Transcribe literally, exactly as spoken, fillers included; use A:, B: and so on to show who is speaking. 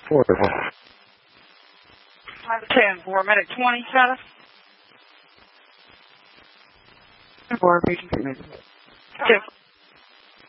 A: Four.
B: ten four, medic twenty status.
A: Four, patient treatment.
B: ten